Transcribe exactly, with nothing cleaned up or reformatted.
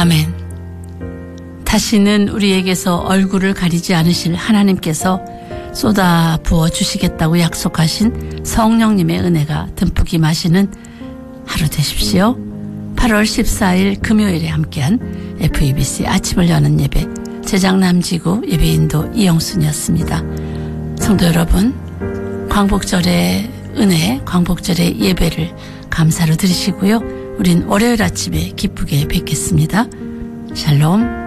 아멘. 다시는 우리에게서 얼굴을 가리지 않으실 하나님께서 쏟아 부어 주시겠다고 약속하신 성령님의 은혜가 듬뿍 임하시는 하루 되십시오. 팔월 십사일 금요일에 함께한 에프이비씨 아침을 여는 예배, 제작 남지구 예배인도 이영순이었습니다. 성도 여러분, 광복절의 은혜, 광복절의 예배를 감사로 드리시고요. 우린 월요일 아침에 기쁘게 뵙겠습니다. 샬롬.